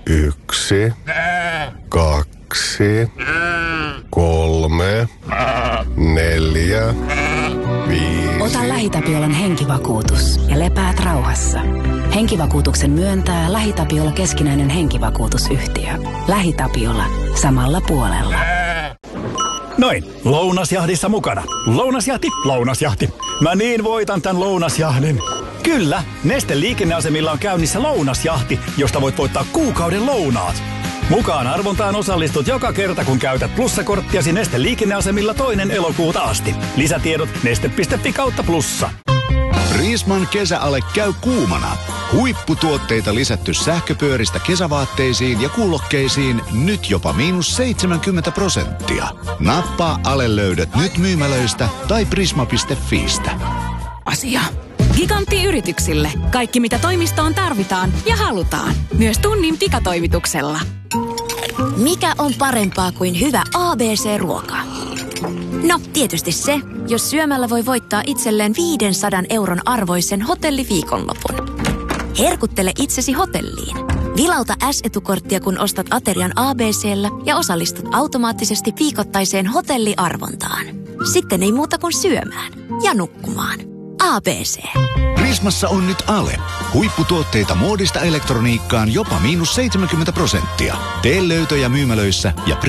1, 2, 3, 4, 5. Ota LähiTapiolan henkivakuutus ja lepäät rauhassa. Henkivakuutuksen myöntää LähiTapiola keskinäinen henkivakuutusyhtiö. LähiTapiola. Samalla puolella. Noin, lounasjahdissa mukana. Lounasjahti, lounasjahti. Mä niin voitan tän lounasjahdin. Kyllä, Neste liikenneasemilla on käynnissä lounasjahti, josta voit voittaa kuukauden lounaat. Mukaan arvontaan osallistut joka kerta, kun käytät plussakorttiasi Neste liikenneasemilla 2. elokuuta asti. Lisätiedot neste.fi/plussa. Riisman kesäale käy kuumana. Huipputuotteita lisätty sähköpyöristä kesävaatteisiin ja kuulokkeisiin nyt jopa -70%. Nappaa alelöydöt nyt myymälöistä tai prisma.fiistä. Asia. Gigantti-yrityksille. Kaikki mitä toimistoon tarvitaan ja halutaan. Myös tunnin pikatoimituksella. Mikä on parempaa kuin hyvä ABC-ruoka? No, tietysti se, jos syömällä voi voittaa itselleen 500 € arvoisen hotelliviikonlopun. Herkuttele itsesi hotelliin. Vilauta S-etukorttia, kun ostat aterian ABC:llä ja osallistut automaattisesti viikoittaiseen hotelliarvontaan. Sitten ei muuta kuin syömään ja nukkumaan. ABC. Prismassa on nyt ale. Huipputuotteita muodista elektroniikkaan jopa -70%. Tee löytöjä myymälöissä ja